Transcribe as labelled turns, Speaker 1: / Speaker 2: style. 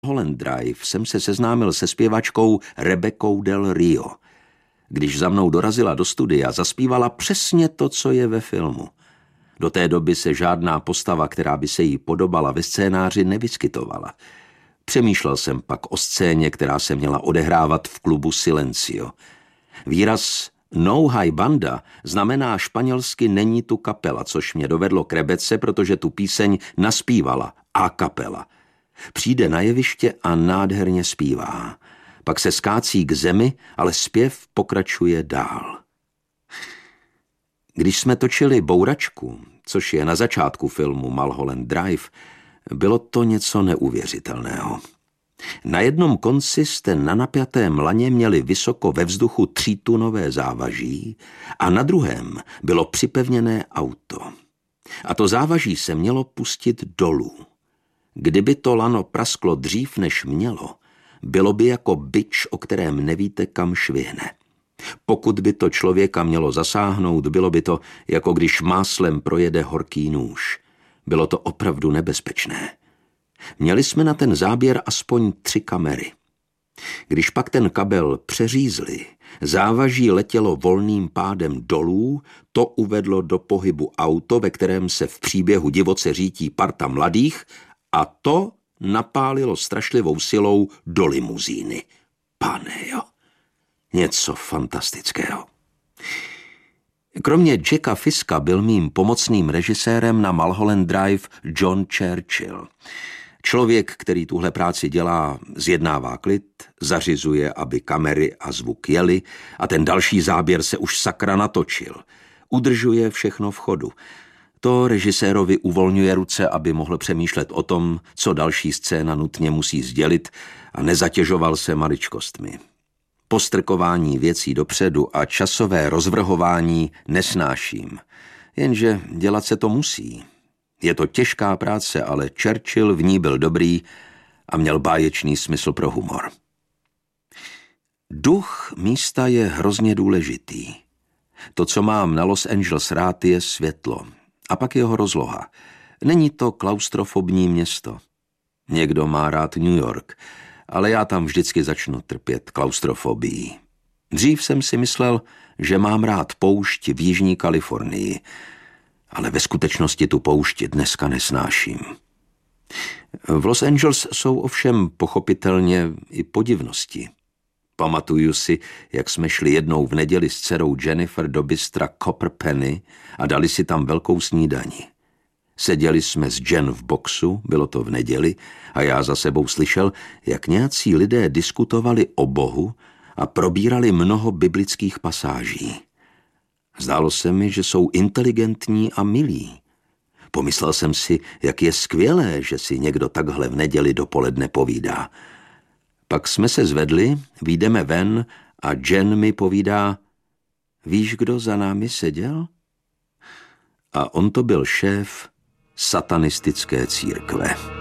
Speaker 1: Mulholland Drive jsem se seznámil se zpěvačkou Rebecou Del Rio. Když za mnou dorazila do studia, zaspívala přesně to, co je ve filmu. Do té doby se žádná postava, která by se jí podobala ve scénáři, nevyskytovala. Přemýšlel jsem pak o scéně, která se měla odehrávat v klubu Silencio. Výraz No hay banda znamená španělsky není tu kapela, což mě dovedlo k Rebece, protože tu píseň naspívala a kapela. Přijde na jeviště a nádherně zpívá. Pak se skácí k zemi, ale zpěv pokračuje dál. Když jsme točili Bouračku, což je na začátku filmu Mulholland Drive, bylo to něco neuvěřitelného. Na jednom konci jste na napjatém laně měli vysoko ve vzduchu 3tunové závaží a na druhém bylo připevněné auto. A to závaží se mělo pustit dolů. Kdyby to lano prasklo dřív, než mělo, bylo by jako bič, o kterém nevíte, kam švihne. Pokud by to člověka mělo zasáhnout, bylo by to, jako když máslem projede horký nůž. Bylo to opravdu nebezpečné. Měli jsme na ten záběr aspoň 3 kamery. Když pak ten kabel přeřízli, závaží letělo volným pádem dolů, to uvedlo do pohybu auto, ve kterém se v příběhu divoce řítí parta mladých, a to napálilo strašlivou silou do limuzíny. Panejo, něco fantastického. Kromě Jacka Fiska byl mým pomocným režisérem na Mulholland Drive John Churchill. Člověk, který tuhle práci dělá, zjednává klid, zařizuje, aby kamery a zvuk jeli a ten další záběr se už sakra natočil. Udržuje všechno v chodu. To režisérovi uvolňuje ruce, aby mohl přemýšlet o tom, co další scéna nutně musí sdělit a nezatěžoval se maličkostmi. Postrkování věcí dopředu a časové rozvrhování nesnáším. Jenže dělat se to musí. Je to těžká práce, ale Churchill v ní byl dobrý a měl báječný smysl pro humor. Duch místa je hrozně důležitý. To, co mám na Los Angeles rád, je světlo. A pak jeho rozloha. Není to klaustrofobní město. Někdo má rád New York, ale já tam vždycky začnu trpět klaustrofobii. Dřív jsem si myslel, že mám rád poušť v jižní Kalifornii, ale ve skutečnosti tu poušť dneska nesnáším. V Los Angeles jsou ovšem pochopitelně i podivnosti. Pamatuju si, jak jsme šli jednou v neděli s dcerou Jennifer do bystra Copper Penny a dali si tam velkou snídani. Seděli jsme s Jen v boxu, bylo to v neděli, a já za sebou slyšel, jak nějací lidé diskutovali o Bohu a probírali mnoho biblických pasáží. Zdálo se mi, že jsou inteligentní a milí. Pomyslel jsem si, jak je skvělé, že si někdo takhle v neděli dopoledne povídá. Pak jsme se zvedli, vyjdeme ven a Jen mi povídá, víš, kdo za námi seděl? A on to byl šéf satanistické církve.